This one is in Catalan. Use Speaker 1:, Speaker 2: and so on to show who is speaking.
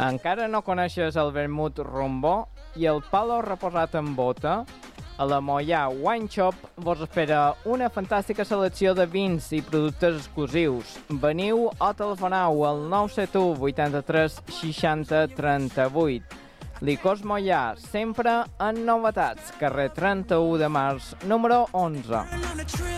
Speaker 1: Encara no coneixes el vermut rombó i el palo reposat en bota? A la Moià Wine Shop vos espera una fantàstica selecció de vins i productes exclusius. Veniu o telefoneu al 971 83 60 38. Licors Moià, sempre en novetats. Carrer 31 de març, número 11.